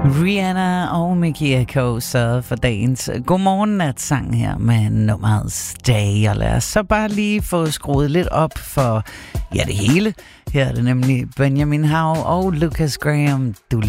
Rihanna og Mickey Echo så for dagens godmorgen-nat-sang her med nummeret Stay. Og lad os så bare lige få skruet lidt op for det hele. Her er det nemlig Benjamin Hav og Lucas Graham. Du